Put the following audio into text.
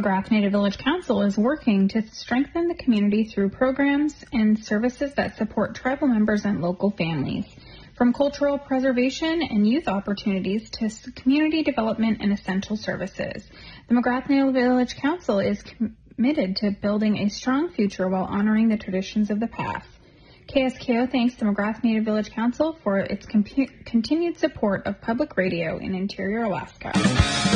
McGrath Native Village Council is working to strengthen the community through programs and services that support tribal members and local families. From cultural preservation and youth opportunities to community development and essential services, the McGrath Native Village Council is committed to building a strong future while honoring the traditions of the past. KSKO thanks the McGrath Native Village Council for its continued support of public radio in Interior Alaska.